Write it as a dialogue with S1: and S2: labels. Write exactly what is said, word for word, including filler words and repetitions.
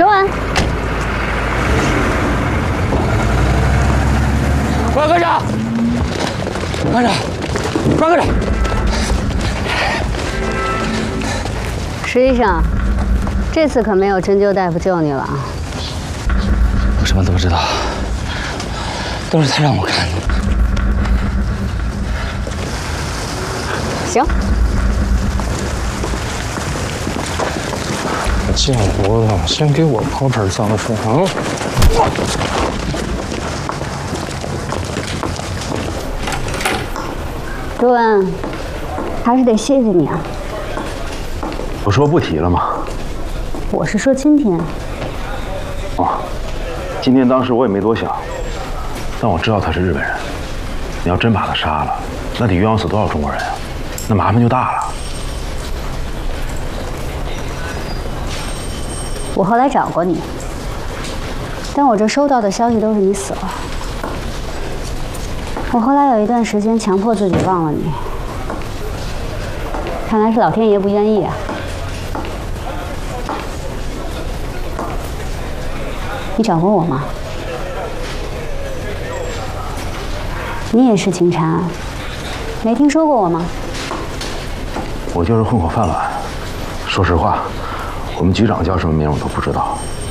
S1: 周安，
S2: 关科长，关科长，关科长。
S1: 石医生，这次可没有针灸大夫救你了啊！
S2: 我什么都不知道，都是他让我干的。
S1: 行。
S3: 贱胡子，先给我泼盆脏水啊！
S1: 周安，还是得谢谢你啊。
S4: 我说不提了吗？
S1: 我是说今天。
S4: 哦，今天当时我也没多想，但我知道他是日本人，你要真把他杀了，那得冤枉死多少中国人啊？那麻烦就大了。
S1: 我后来找过你，但我这收到的消息都是你死了。我后来有一段时间强迫自己忘了你，看来是老天爷不愿意啊。你找过我吗？你也是警察，没听说过我吗？
S4: 我就是混口饭碗，说实话。 我们局长叫什么名我都不知道。